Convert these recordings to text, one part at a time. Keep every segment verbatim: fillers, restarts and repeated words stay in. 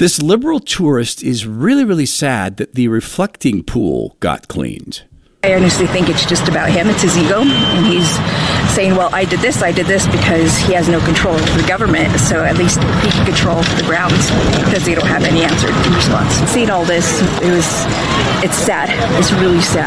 This liberal tourist is really, really sad that the reflecting pool got cleaned. I honestly think it's just about him. It's his ego. And he's saying, well, I did this, I did this because he has no control over the government. So at least he can control the grounds because they don't have any answer in response. Seeing all this, it was, it's sad. It's really sad.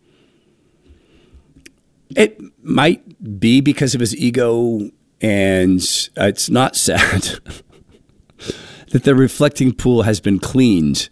It might be because of his ego, and it's not sad that the reflecting pool has been cleaned.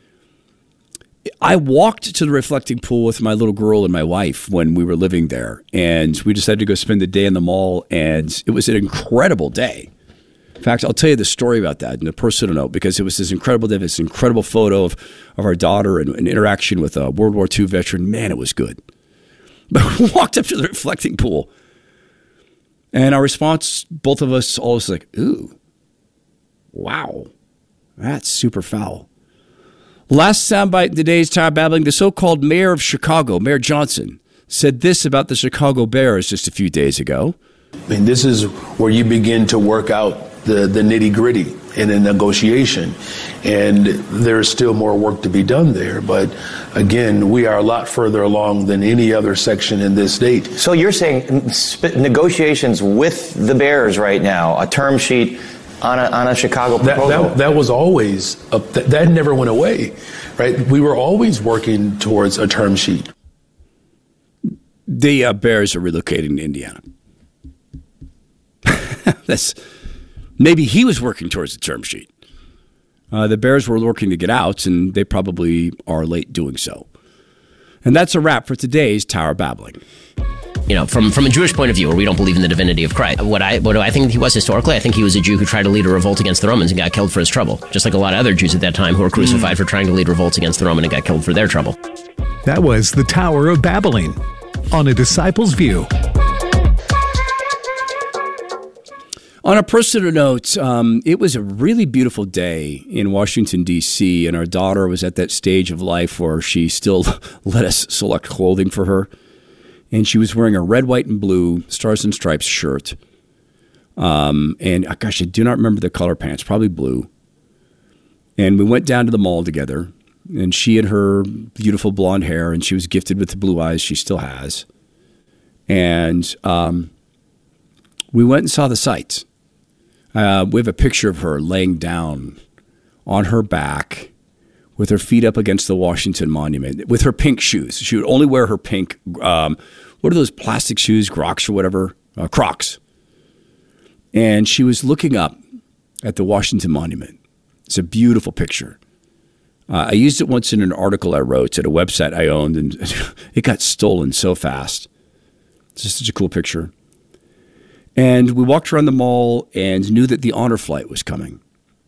I walked to the reflecting pool with my little girl and my wife when we were living there, and we decided to go spend the day in the mall, and it was an incredible day. In fact, I'll tell you the story about that in a personal note, because it was this incredible day, this incredible photo of, of our daughter and an interaction with a World War Two veteran. Man, it was good. But we walked up to the reflecting pool, and our response, both of us, all was like, ooh, wow, that's super foul. Last soundbite in today's Tower Babbling, the so-called mayor of Chicago, Mayor Johnson, said this about the Chicago Bears just a few days ago. I mean, this is where you begin to work out the, the nitty-gritty in a negotiation, and there's still more work to be done there. But again, we are a lot further along than any other section in this state. So you're saying sp- negotiations with the Bears right now, a term sheet on a, on a Chicago proposal? That, that, that was always, a, that, that never went away, right? We were always working towards a term sheet. The uh, Bears are relocating to Indiana. That's maybe he was working towards the term sheet. Uh, the Bears were working to get out, and they probably are late doing so. And that's a wrap for today's Tower Babbling. You know, from, from a Jewish point of view, where we don't believe in the divinity of Christ, what I what do I think he was historically? I think he was a Jew who tried to lead a revolt against the Romans and got killed for his trouble, just like a lot of other Jews at that time who were crucified mm. for trying to lead revolts against the Roman and got killed for their trouble. That was the Tower of Babbling on A Disciple's View. On a personal note, um, it was a really beautiful day in Washington, D C, and our daughter was at that stage of life where she still let us select clothing for her. And she was wearing a red, white, and blue Stars and Stripes shirt. Um, and, oh gosh, I do not remember the color pants, probably blue. And we went down to the mall together, and she had her beautiful blonde hair, and she was gifted with the blue eyes she still has. And um, we went and saw the sights. Uh, we have a picture of her laying down on her back with her feet up against the Washington Monument with her pink shoes. She would only wear her pink, um, what are those plastic shoes, Crocs or whatever, uh, Crocs. And she was looking up at the Washington Monument. It's a beautiful picture. Uh, I used it once in an article I wrote at a website I owned, and it got stolen so fast. It's just such a cool picture. And we walked around the mall and knew that the honor flight was coming.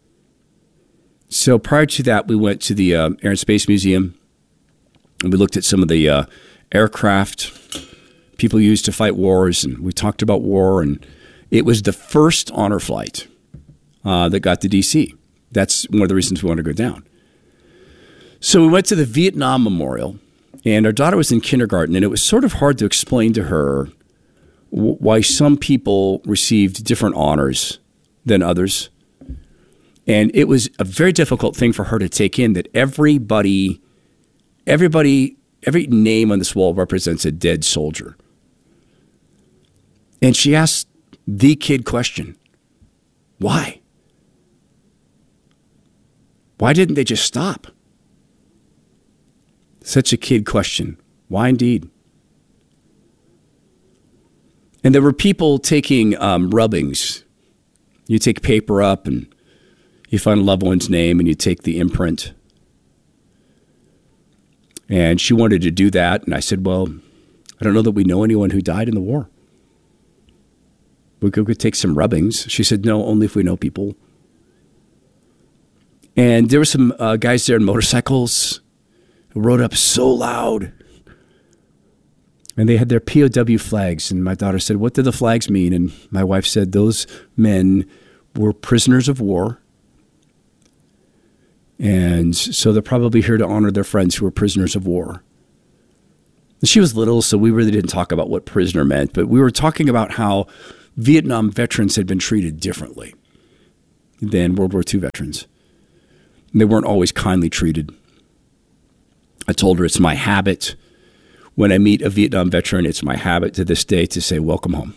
So prior to that, we went to the uh, Air and Space Museum, and we looked at some of the uh, aircraft people used to fight wars, and we talked about war, and it was the first honor flight uh, that got to D C. That's one of the reasons we wanted to go down. So we went to the Vietnam Memorial, and our daughter was in kindergarten, and it was sort of hard to explain to her why some people received different honors than others. And it was a very difficult thing for her to take in that everybody, everybody, every name on this wall represents a dead soldier. And she asked the kid question, why? Why didn't they just stop? Such a kid question. Why indeed? And there were people taking um, rubbings. You take paper up and you find a loved one's name and you take the imprint. And she wanted to do that. And I said, well, I don't know that we know anyone who died in the war. We could, we could take some rubbings. She said, no, only if we know people. And there were some uh, guys there in motorcycles who rode up so loud. And they had their P O W flags. And my daughter said, what do the flags mean? And my wife said, those men were prisoners of war. And so they're probably here to honor their friends who were prisoners of war. And she was little, so we really didn't talk about what prisoner meant. But we were talking about how Vietnam veterans had been treated differently than World War Two veterans. They weren't always kindly treated. I told her it's my habit. When I meet a Vietnam veteran, it's my habit to this day to say, welcome home.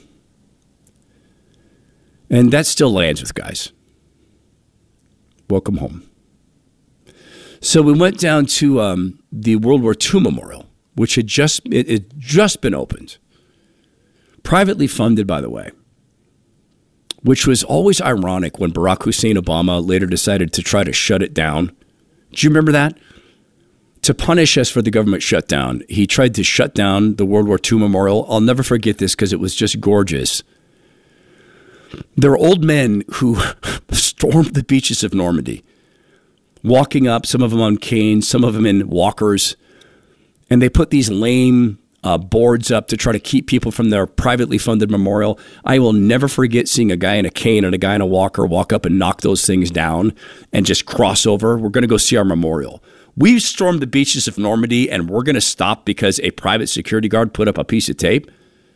And that still lands with guys. Welcome home. So we went down to um, the World War Two Memorial, which had just it had just been opened. Privately funded, by the way, which was always ironic when Barack Hussein Obama later decided to try to shut it down. Do you remember that? To punish us for the government shutdown, he tried to shut down the World War Two Memorial. I'll never forget this because it was just gorgeous. There were old men who stormed the beaches of Normandy, walking up, some of them on canes, some of them in walkers, and they put these lame uh, boards up to try to keep people from their privately funded memorial. I will never forget seeing a guy in a cane and a guy in a walker walk up and knock those things down and just cross over. We're going to go see our memorial. We stormed the beaches of Normandy, and we're going to stop because a private security guard put up a piece of tape?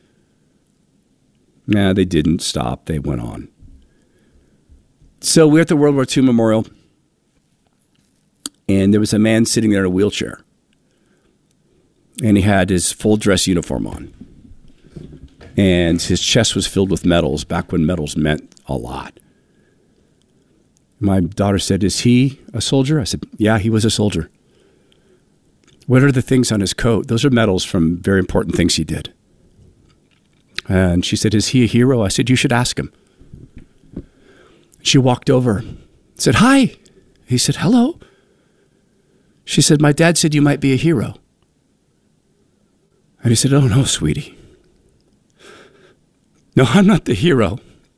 Nah, they didn't stop. They went on. So we're at the World War Two Memorial, and there was a man sitting there in a wheelchair, and he had his full dress uniform on, and his chest was filled with medals, back when medals meant a lot. My daughter said, is he a soldier? I said, yeah, he was a soldier. What are the things on his coat? Those are medals from very important things he did. And she said, is he a hero? I said, you should ask him. She walked over, said, hi. He said, hello. She said, my dad said you might be a hero. And he said, oh, no, sweetie. No, I'm not the hero.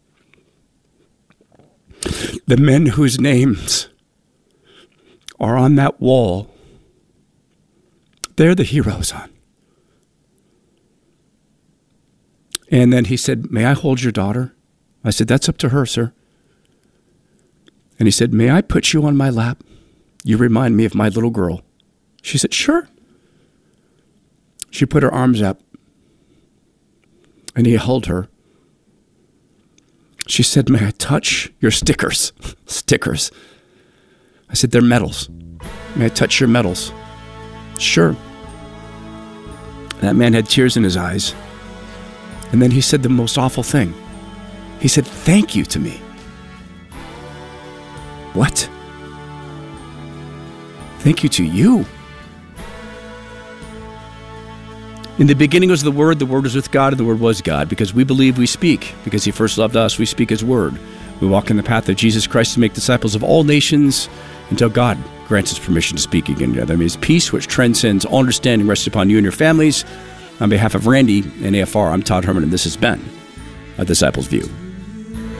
The men whose names are on that wall, they're the heroes, hon. And then he said, may I hold your daughter? I said, that's up to her, sir. And he said, may I put you on my lap? You remind me of my little girl. She said, sure. She put her arms up, and he held her. She said, may I touch your stickers? Stickers. I said, they're medals. May I touch your medals? Sure. That man had tears in his eyes. And then he said the most awful thing. He said, thank you to me. What? Thank you to you. In the beginning was the Word, the Word was with God, and the Word was God. Because we believe, we speak. Because He first loved us, we speak His Word. We walk in the path of Jesus Christ to make disciples of all nations until God grants us permission to speak again together. That means peace, which transcends all understanding, rests upon you and your families. On behalf of Randy and A F R, I'm Todd Herman, and this has been A Disciple's View.